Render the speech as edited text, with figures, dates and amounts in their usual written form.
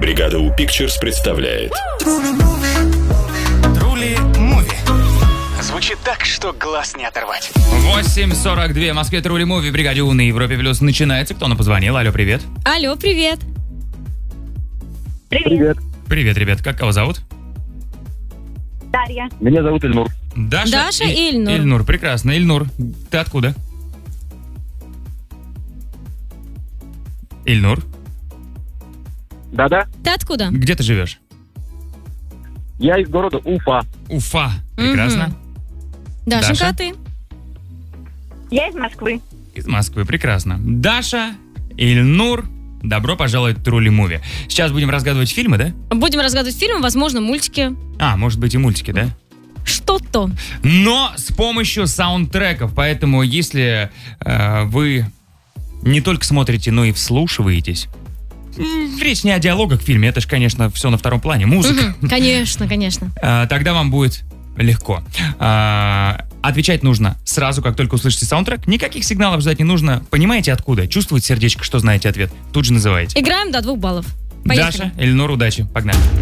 Бригада У Pictures представляет Трули Муви. Звучит так, что глаз не оторвать. 8:42 в Москве. Трули Муви. Бригаде У на Европе Плюс начинается. Кто нам позвонил? Алло, привет. Алло, привет. Привет. Привет, ребят. Как кого зовут? Дарья. Меня зовут Ильнур. Даша и Ильнур. Ильнур, прекрасно. Ильнур, ты откуда? Ильнур, Да-да. Ты откуда? где ты живешь? Я из города Уфа. Уфа. Прекрасно. Дашенька, Даша? а ты? Я из Москвы. Из Москвы. Прекрасно. Даша, Ильнур, добро пожаловать в Трули Муви. Сейчас будем разгадывать фильмы, да? Будем разгадывать фильмы, возможно, мультики. Может быть и мультики, да? Что-то. Но с помощью саундтреков. Поэтому если вы не только смотрите, но и вслушиваетесь. Речь не о диалогах в фильме, это же, конечно, все на втором плане. Музыка. Конечно, конечно. Тогда вам будет легко. Отвечать нужно сразу, как только услышите саундтрек. Никаких сигналов ждать не нужно. Понимаете откуда? Чувствуете сердечко, что знаете ответ. Тут же называете. Играем до 2 баллов. Поехали. Даша, Эльнур, удачи. Погнали.